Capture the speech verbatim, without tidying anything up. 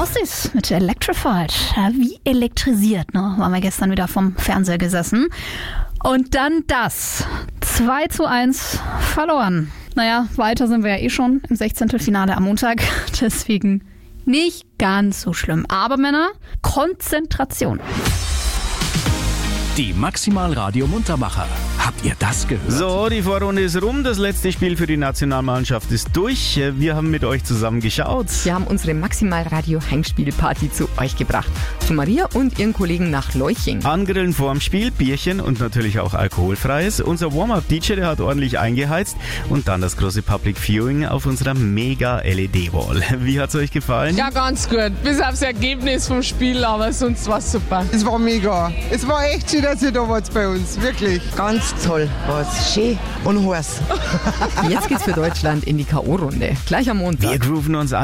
Aussies mit Electrified. Ja, wie elektrisiert, ne? Waren wir gestern wieder vom Fernseher gesessen. Und dann das. zwei zu eins verloren. Naja, weiter sind wir ja eh schon im Sechzehntelfinale am Montag. Deswegen nicht ganz so schlimm. Aber Männer, Konzentration. Die Maximal Radio Muntermacher. Habt ihr das gehört? So, die Vorrunde ist rum. Das letzte Spiel für die Nationalmannschaft ist durch. Wir haben mit euch zusammen geschaut. Wir haben unsere Maximal Radio Heimspielparty zu euch gebracht. Zu Maria und ihren Kollegen nach Leuching. Angrillen vorm Spiel, Bierchen und natürlich auch alkoholfreies. Unser Warm-Up-D J, der hat ordentlich eingeheizt. Und dann das große Public Viewing auf unserer Mega-L E D-Wall. Wie hat's euch gefallen? Ja, ganz gut. Bis aufs Ergebnis vom Spiel, aber sonst war es super. Es war mega. Es war echt schön, dass ihr da wart bei uns. Wirklich. Ganz toll. War's schön und heiß. Jetzt geht's für Deutschland in die K O-Runde. Gleich am Montag. Wir grooven uns